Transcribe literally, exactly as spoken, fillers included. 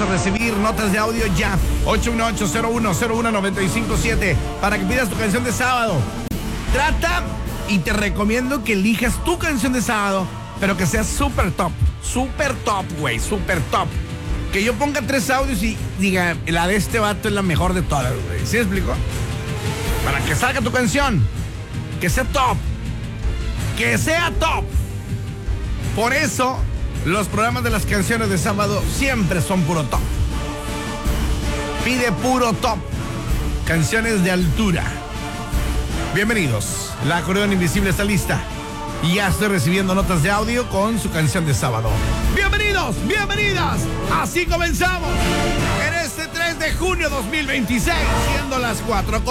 a recibir notas de audio ya. ocho uno ocho, cero uno cero uno, nueve cinco siete para que pidas tu canción de sábado. Trata y te recomiendo que elijas tu canción de sábado, pero que sea súper top. Súper top, güey, súper top. Que yo ponga tres audios y diga, la de este vato es la mejor de todas, güey. ¿Sí me explico? Para que salga tu canción. Que sea top. Que sea top. Por eso, los programas de las canciones de sábado siempre son puro top. Pide puro top. Canciones de altura. Bienvenidos. La acordeón invisible está lista. Y ya estoy recibiendo notas de audio con su canción de sábado. Bienvenidos, bienvenidas. Así comenzamos en este tres de junio dos mil veintiséis, siendo las cuatro.